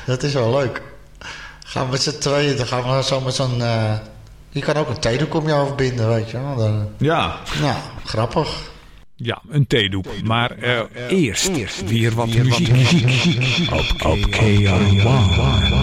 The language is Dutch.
Dat is wel leuk. Gaan we met z'n tweeën, dan gaan we zo met zo'n... je kan ook een theedoek om je hoofd binden, weet je wel. Dan, Ja. Nou, grappig. Ja, een theedoek. Maar eerst weer wat muziek. Op KRON.